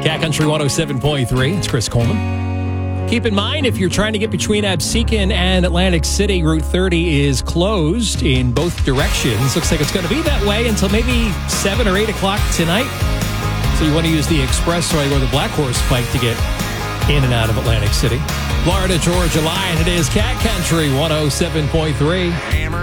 Cat Country 107.3. It's Chris Coleman. Keep in mind, if you're trying to get between Absecon and Atlantic City, Route 30 is closed in both directions. Looks like it's going to be that way until maybe 7 or 8 o'clock tonight. So you want to use the expressway or the Black Horse Pike to get in and out of Atlantic City. Florida Georgia Line, it is Cat Country 107.3.